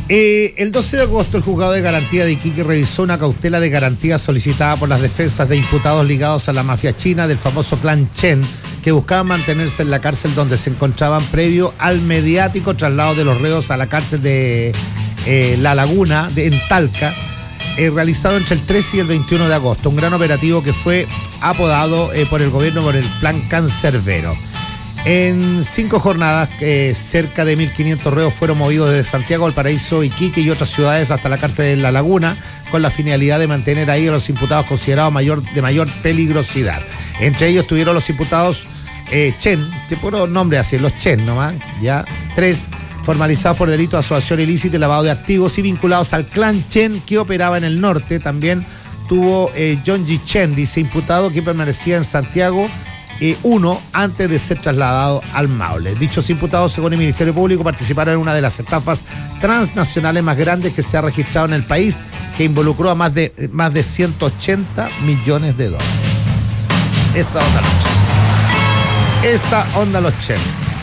El 12 de agosto, el juzgado de garantía de Iquique revisó una cautela de garantía solicitada por las defensas de imputados ligados a la mafia china del famoso clan Chen, que buscaban mantenerse en la cárcel donde se encontraban previo al mediático traslado de los reos a la cárcel de La Laguna, en Talca, realizado entre el 13 y el 21 de agosto. Un gran operativo que fue apodado por el gobierno por el Plan Cancerbero. En 5 jornadas, cerca de 1.500 reos fueron movidos desde Santiago, Valparaíso, Iquique y otras ciudades hasta la cárcel de La Laguna, con la finalidad de mantener ahí a los imputados considerados de mayor peligrosidad. Entre ellos estuvieron los imputados Chen, de puro nombre así, los Chen nomás, ya, 3 formalizados por delito de asociación ilícita y lavado de activos y vinculados al clan Chen que operaba en el norte. También tuvo John Ji Chen, dice imputado, que permanecía en Santiago, uno antes de ser trasladado al Maule. Dichos imputados, según el Ministerio Público, participaron en una de las estafas transnacionales más grandes que se ha registrado en el país, que involucró a más de 180 millones de dólares. Esa onda los Chen.